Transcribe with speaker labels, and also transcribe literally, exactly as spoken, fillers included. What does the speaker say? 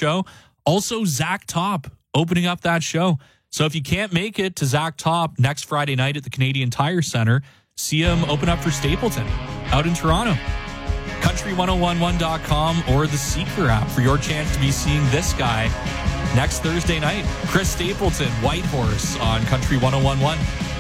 Speaker 1: show. Also, Zach Top opening up that show. So if you can't make it to Zach Top next Friday night at the Canadian Tire Center, see him open up for Stapleton out in Toronto. country ten eleven dot com or the Seeker app for your chance to be seeing this guy next Thursday night. Chris Stapleton, Whitehorse on Country ten eleven.